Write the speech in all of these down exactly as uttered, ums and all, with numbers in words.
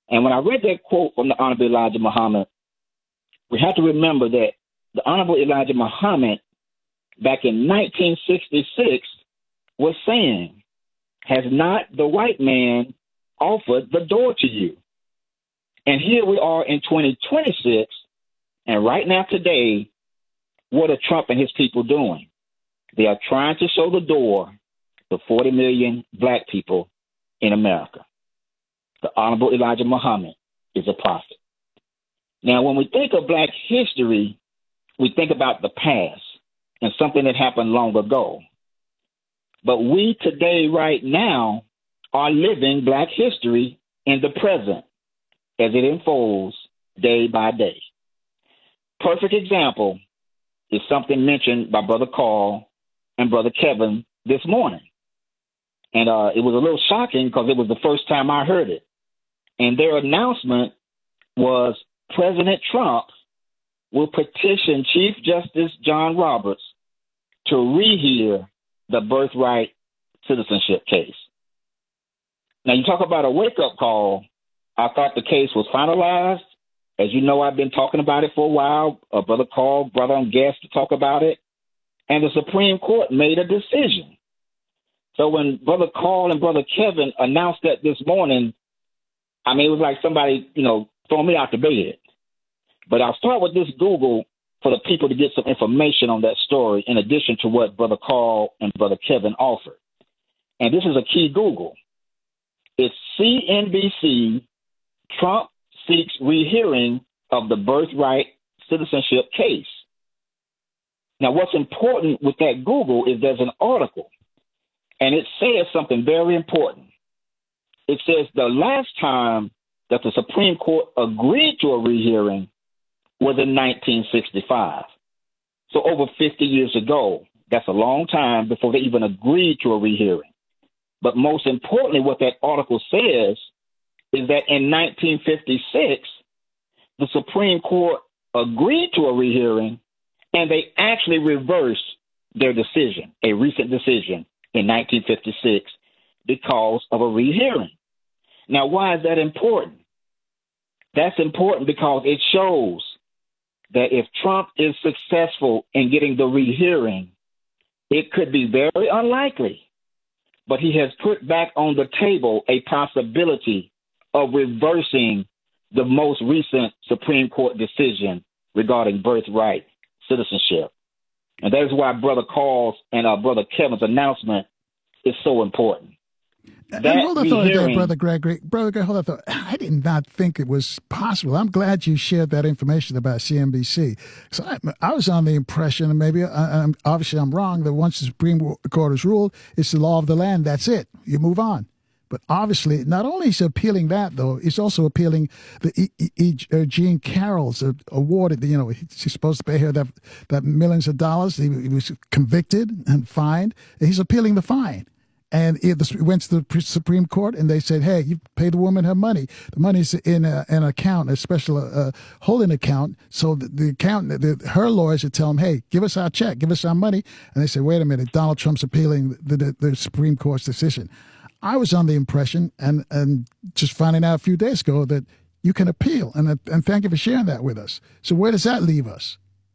And when I read that quote from the Honorable Elijah Muhammad, we have to remember that the Honorable Elijah Muhammad back in nineteen sixty-six was saying, has not the white man offered the door to you? And here we are in twenty twenty-six, and right now today, what are Trump and his people doing? They are trying to show the door to forty million black people in America. The Honorable Elijah Muhammad is a prophet. Now, when we think of black history, we think about the past and something that happened long ago. But we today, right now, are living black history in the present as it unfolds day by day. Perfect example is something mentioned by Brother Carl and Brother Kevin this morning. And uh, it was a little shocking because it was the first time I heard it. And their announcement was President Trump will petition Chief Justice John Roberts to rehear the birthright citizenship case. Now, you talk about a wake-up call. I thought the case was finalized. As you know, I've been talking about it for a while. Uh, Brother Carl, brother on guest to talk about it. And the Supreme Court made a decision. So when Brother Carl and Brother Kevin announced that this morning, I mean, it was like somebody, you know, throwing me out the bed. But I'll start with this Google for the people to get some information on that story in addition to what Brother Carl and Brother Kevin offered. And this is a key Google. It's C N B C, Trump seeks rehearing of the birthright citizenship case. Now, what's important with that Google is there's an article, and it says something very important. It says the last time that the Supreme Court agreed to a rehearing was in nineteen sixty-five. So over fifty years ago. That's a long time before they even agreed to a rehearing. But most importantly, what that article says is that in nineteen fifty-six, the Supreme Court agreed to a rehearing, and they actually reversed their decision, a recent decision in nineteen fifty-six, because of a rehearing. Now, why is that important? That's important because it shows that if Trump is successful in getting the rehearing, it could be very unlikely, but he has put back on the table a possibility of reversing the most recent Supreme Court decision regarding birthright citizenship. And that is why Brother Carl's and our Brother Kevin's announcement is so important. And hold on thought there, Brother Gregory. Brother Gregory, hold on thought. I did not think it was possible. I'm glad you shared that information about C N B C. So I, I was on the impression, and maybe I, I'm, obviously I'm wrong, that once the Supreme Court has ruled, it's the law of the land. That's it. You move on. But obviously, not only is he appealing that, though, he's also appealing the e- e- e- uh, Jean Carroll's uh, awarded. You know, he's supposed to pay her that that millions of dollars. He, he was convicted and fined. And he's appealing the fine. And it went to the Supreme Court, and they said, hey, you pay the woman her money. The money's in a, an account, a special uh, holding account. So the, the account, the, her lawyers would tell them, hey, give us our check, give us our money. And they said, wait a minute, Donald Trump's appealing the, the, the Supreme Court's decision. I was on the impression, and, and just finding out a few days ago, that you can appeal. And, and thank you for sharing that with us. So where does that leave us?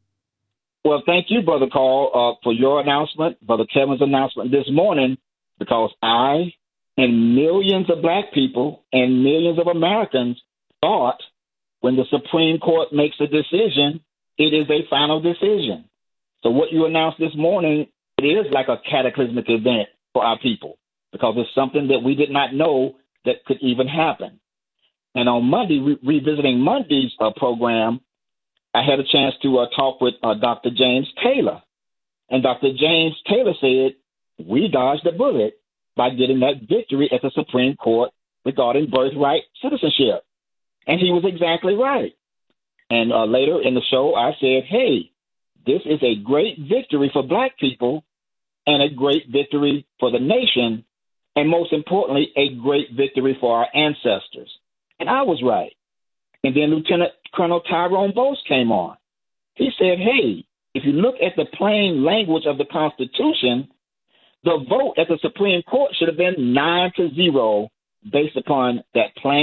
Well, thank you, Brother Carl, uh, for your announcement, Brother Kevin's announcement this morning, because I and millions of black people and millions of Americans thought when the Supreme Court makes a decision, it is a final decision. So what you announced this morning, it is like a cataclysmic event for our people, because it's something that we did not know that could even happen. And on Monday, re- revisiting Monday's uh, program, I had a chance to uh, talk with uh, Doctor James Taylor. And Doctor James Taylor said, we dodged a bullet by getting that victory at the Supreme Court regarding birthright citizenship. And he was exactly right. And uh, later in the show, I said, hey, this is a great victory for black people and a great victory for the nation, and most importantly, a great victory for our ancestors. And I was right. And then Lieutenant Colonel Tyrone Bose came on. He said, hey, if you look at the plain language of the Constitution, the vote at the Supreme Court should have been nine to zero based upon that plain